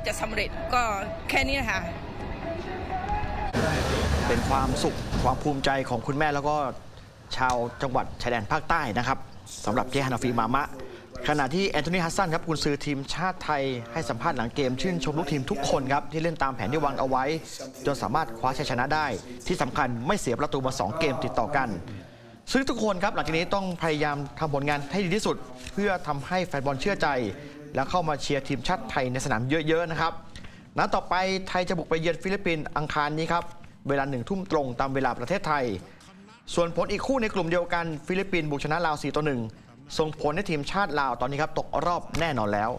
จะสำเร็จก็แค่นี้ค่ะเป็นความสุขความภูมิใจของคุณแม่แล้วก็ชาวจังหวัดชายแดนภาคใต้นะครับสำหรับเจฮานาฟีมามะขณะที่แอนโทนีฮัสซันครับกุนซือทีมชาติไทยให้สัมภาษณ์หลังเกมชื่นชมลูกทีมทุกคนครับที่เล่นตามแผนที่วางเอาไว้จนสามารถคว้าชัยชนะได้ที่สำคัญไม่เสียประตูมา2 เกมติดต่อกันซึ่งทุกคนครับหลังจากนี้ต้องพยายามทำผลงานให้ดีที่สุดเพื่อทำให้แฟนบอลเชื่อใจและเข้ามาเชียร์ทีมชาติไทยในสนามเยอะๆนะครับนัดต่อไปไทยจะบุกไปเยือนฟิลิปปินส์อังคารนี้ครับเวลา1 ทุ่มตรงตามเวลาประเทศไทยส่วนผลอีกคู่ในกลุ่มเดียวกันฟิลิปปินส์บุกชนะลาว4-1ส่งผลให้ทีมชาติลาวตอนนี้ครับตกรอบแน่นอนแล้ว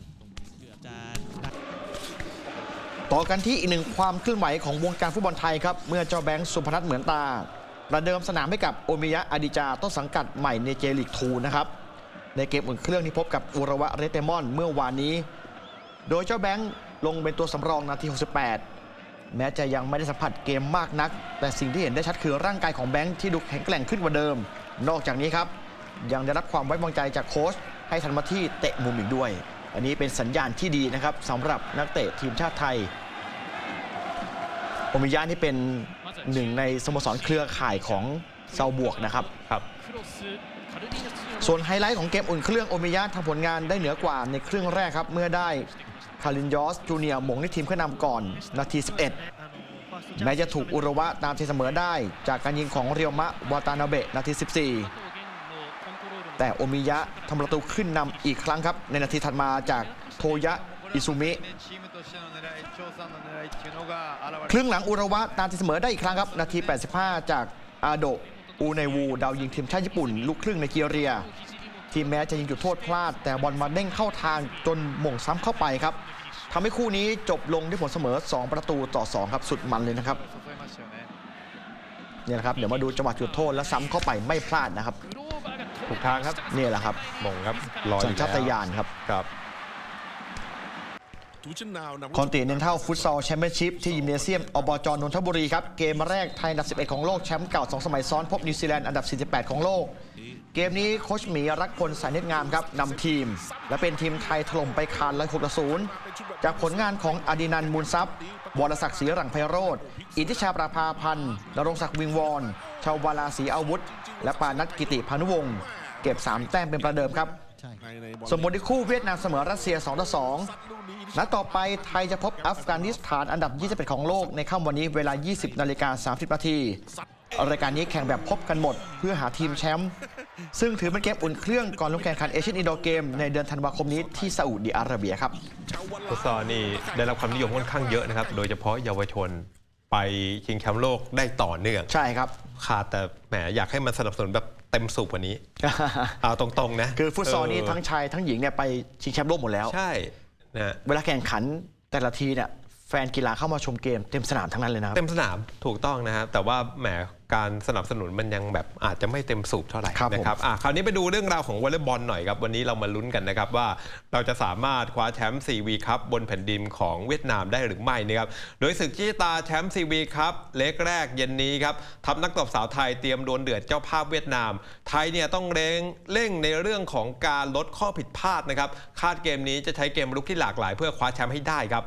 ต่อกันที่อีกหนึ่งความเคลื่อนไหวของวงการฟุตบอลไทยครับเมื่อเจ้าแบงค์สุพนัทเหมือนตาประเดิมสนามให้กับโอมิยะอดิจาต้นสังกัดใหม่ในเจลีก2นะครับในเกมอุ่นเครื่องที่พบกับอุระวะเรเตมอนเมื่อวานนี้โดยเจ้าแบงค์ลงเป็นตัวสำรองนาที68แม้จะยังไม่ได้สัมผัสเกมมากนักแต่สิ่งที่เห็นได้ชัดคือร่างกายของแบงค์ที่ดูแข็งแกร่งขึ้นกว่าเดิมนอกจากนี้ครับยังได้รับความไว้วางใจจากโค้ชให้ทันมาที่เตะมุมอีกด้วยอันนี้เป็นสัญญาณที่ดีนะครับสำหรับนักเตะทีมชาติไทยโอมิยะนี่เป็นหนึ่งในสโมสรเครือข่ายของเซาบวกนะครับส่วนไฮไลท์ของเกมอุ่นเครื่องโอมิยะทำผลงานได้เหนือกว่าในครึ่งแรกครับเมื่อได้คารินยอสจูเนียร์หม่งให้ทีมขึ้นนำก่อนนาที11แม้จะถูกอุระวะตามตีเสมอได้จากการยิงของเรียวมะวาตานาเบะนาที14แต่โอมิยะทำประตูขึ้นนำอีกครั้งครับในนาทีถัดมาจากโทยะอิซุมิครึ่งหลังอุระวะตามตีเสมอได้อีกครั้งครับนาที85จากอาโดะอูไนวูดาวยิงทีมชาติญี่ปุ่นลูกครึ่งในเกียเรียที่แม้จะยิงจุดโทษพลาดแต่บอลมาเด้งเข้าทางจนหม่งซ้ำเข้าไปครับทำให้คู่นี้จบลงด้วยผลเสมอ2-2ครับสุดมันเลยนะครับเนี่ยนะครับเดี๋ยวมาดูจังหวะจุดโทษแล้วซ้ำเข้าไปไม่พลาดนะครับถูกทางครับนี่แหละครับมงครับลอยสัญชาตญาณครับคอนติเนนทัลฟุตซอลแชมเปี้ยนชิพที่ยิมเนเซียมอบจ.นนทบุรีครับเกมแรกไทยอันดับ11ของโลกแชมป์เก่า2 สมัยซ้อนพบนิวซีแลนด์อันดับ48ของโลกเกมนี้โค้ชหมีรักพลสายเน็ตงามครับนำทีมและเป็นทีมไทยถล่มไปคาน6-0จากผลงานของอดินันท์มูลทรัพย์วรศักดิ์ศรีหลังไพโรจน์อิทธิชาประภาพันธ์ณรงค์ศักดิ์วิงวอนชาววาลาศรีอาวุธและปานัทกิติพานุวงศ์เก็บ3 แต้มเป็นประเดิมครับสมมติคู่เวียดนามเสมอรัสเซีย2-2นัดต่อไปไทยจะพบอัฟกานิสถานอันดับ21ของโลกในค่ำวันนี้เวลา 20:30 น.รายการนี้แข่งแบบพบกันหมดเพื่อหาทีมแชมป์ซึ่งถือเป็นเกมอุ่นเครื่องก่อนลงแข่งขันเอเชียนอินดอร์เกมในเดือนธันวาคมนี้ที่ซาอุดิอาระเบียครับฟุตซอลนี่ได้รับความนิยมค่อนข้างเยอะนะครับโดยเฉพาะเยาวชนไปชิงแชมป์โลกได้ต่อเนื่องใช่ครับขาดแต่แหมอยากให้มันสนับสนุนแบบเต็มสูบกว่านี้เอาตรงๆนะคือฟุตซอลนี่ทั้งชายทั้งหญิงเนี่ยไปชิงแชมป์โลกหมดแล้วใช่นะเวลาแข่งขันแต่ละทีเนี่ยแฟนกีฬาเข้ามาชมเกมเต็มสนามทั้งนั้นเลยนะเต็มสนามถูกต้องนะครับแต่ว่าแหมการสนับสนุนมันยังแบบอาจจะไม่เต็มสูบเท่าไหร่นะครับคราวนี้ไปดูเรื่องราวของวอลเลย์บอลหน่อยครับวันนี้เรามาลุ้นกันนะครับว่าเราจะสามารถคว้าแชมป์4 วีคัพบนแผ่นดินของเวียดนามได้หรือไม่นะครับโดยศึกชิตาแชมป์4 วีคัพเล็กแรกเย็นนี้ครับทัพนักตบสาวไทยเตรียมดวลเดือดเจ้าภาพเวียดนามไทยเนี่ยต้องเร่งในเรื่องของการลดข้อผิดพลาดนะครับคาดเกมนี้จะใช้เกมรุกที่หลากหลายเพื่อคว้าแชมป์ให้ได้ครับ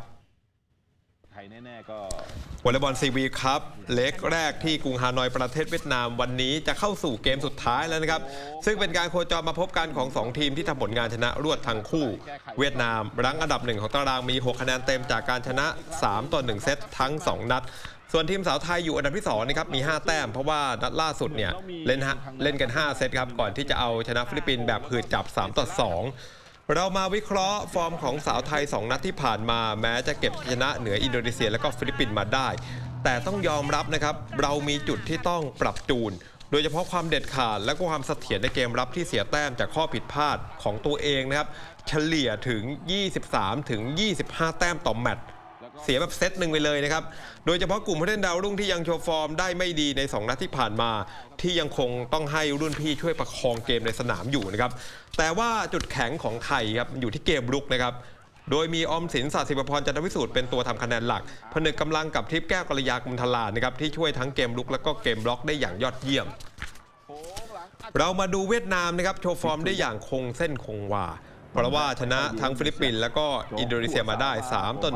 วอลเลย์บอลซีวีครับเล็กแรกที่กรุงฮานอยประเทศเวียดนามวันนี้จะเข้าสู่เกมสุดท้ายแล้วนะครับซึ่งเป็นการโคจรมาพบกันของ2 ทีมที่ทำผลงานชนะรวดทั้งคู่เวียดนามรั้งอันดับ1ของตารางมี6 คะแนนเต็มจากการชนะ3-1เซตทั้ง2 นัดส่วนทีมสาวไทยอยู่อันดับที่2นะครับมี5 แต้มเพราะว่านัดล่าสุดเนี่ยเล่นกัน5 เซตครับก่อนที่จะเอาชนะฟิลิปปินส์แบบหืดจับ3-2เรามาวิเคราะห์ฟอร์มของสาวไทย2 นัดที่ผ่านมาแม้จะเก็บชนะเหนืออินโดนีเซียและก็ฟิลิปปินส์มาได้แต่ต้องยอมรับนะครับเรามีจุดที่ต้องปรับจูนโดยเฉพาะความเด็ดขาดและก็ความเสถียรในเกมรับที่เสียแต้มจากข้อผิดพลาดของตัวเองนะครับเฉลี่ยถึง 23-25 แต้มต่อแมตช์เสียแบบเซตหนึ่งไปเลยนะครับโดยเฉพาะกลุ่มผู้เล่นดาวรุ่งที่ยังโชว์ฟอร์มได้ไม่ดีใน2 นัดที่ผ่านมาที่ยังคงต้องให้รุ่นพี่ช่วยประคองเกมในสนามอยู่นะครับแต่ว่าจุดแข็งของไทยครับอยู่ที่เกมรุกนะครับโดยมีออมสิน ศาสิภพร จันทวิสูตรเป็นตัวทำคะแนนหลักผนึกกำลังกับทิพย์แก้วกัลยากุลทลานะครับที่ช่วยทั้งเกมรุกและก็เกมบล็อกได้อย่างยอดเยี่ยมเรามาดูเวียดนามนะครับโชว์ฟอร์มได้อย่างคงเส้นคงวาเพราะว่าชนะทั้งฟิลิปปินส์และก็อินโดนีเซียมาได้3-1